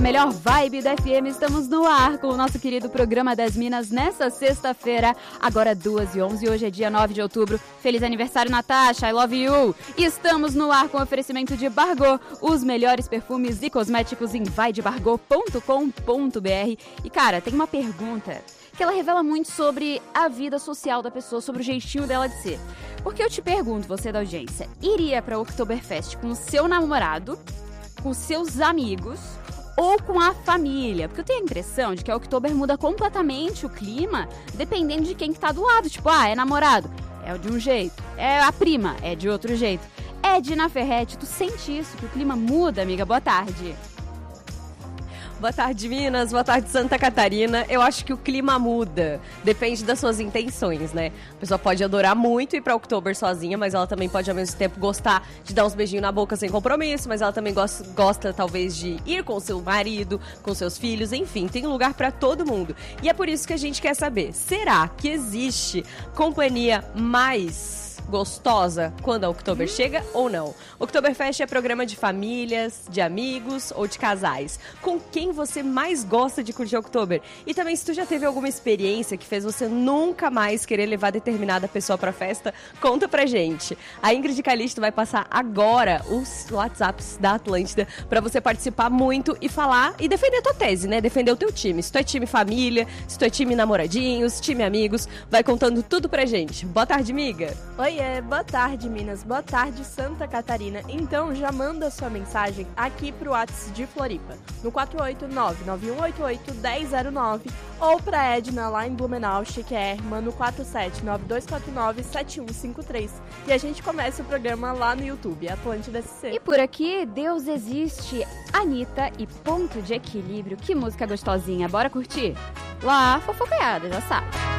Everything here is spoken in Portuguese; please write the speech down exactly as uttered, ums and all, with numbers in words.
Melhor vibe da F M, estamos no ar com o nosso querido programa das Minas nessa sexta-feira, agora duas e onze, hoje é dia nove de outubro. Feliz aniversário, Natasha, I love you! Estamos no ar com o oferecimento de Bargô, os melhores perfumes e cosméticos em vai de bargô ponto com ponto b r. E cara, tem uma pergunta que ela revela muito sobre a vida social da pessoa, sobre o jeitinho dela de ser. Porque eu te pergunto, você da audiência, iria pra Oktoberfest com o seu namorado, com seus amigos ou com a família? Porque eu tenho a impressão de que a Oktober muda completamente o clima dependendo de quem que tá do lado. Tipo, ah, é namorado, é de um jeito. É a prima, é de outro jeito. Edna Ferretti, tu sente isso, que o clima muda, amiga? Boa tarde. Boa tarde, Minas. Boa tarde, Santa Catarina. Eu acho que o clima muda. Depende das suas intenções, né? A pessoa pode adorar muito ir pra Oktober sozinha, mas ela também pode, ao mesmo tempo, gostar de dar uns beijinhos na boca sem compromisso, mas ela também gosta, gosta talvez, de ir com seu marido, com seus filhos, enfim, tem lugar pra todo mundo. E é por isso que a gente quer saber, será que existe companhia mais gostosa quando a Oktober chega ou não? Oktoberfest é programa de famílias, de amigos ou de casais. Com quem você mais gosta de curtir Oktober? E também, se tu já teve alguma experiência que fez você nunca mais querer levar determinada pessoa pra festa, conta pra gente. A Ingrid Calixto vai passar agora os WhatsApps da Atlântida pra você participar muito e falar e defender a tua tese, né? Defender o teu time. Se tu é time família, se tu é time namoradinhos, time amigos, vai contando tudo pra gente. Boa tarde, amiga. Oi, é, boa tarde, Minas. Boa tarde, Santa Catarina. Então, já manda sua mensagem aqui pro WhatsApp de Floripa, no quatro oito nove, nove um oito oito, um zero zero nove, ou pra Edna, lá em Blumenau, Chiquer, manda quatro sete nove dois quatro nove, sete um cinco três. E a gente começa o programa lá no YouTube, Atlântida S C. E por aqui, Deus existe, Anitta e Ponto de Equilíbrio. Que música gostosinha, bora curtir? Lá, fofocaiada, já sabe.